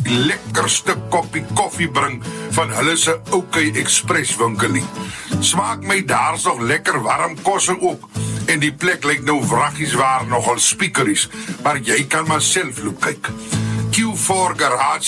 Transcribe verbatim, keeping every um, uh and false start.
die lekkerste koppie koffie bring van hulle se OK Express winkelie. Smaak my daar's nog lekker warm kosse ook en die plek lyk nou wraggies waar nogal speakeries, maar jy kan maar self loop kyk. Q four Garage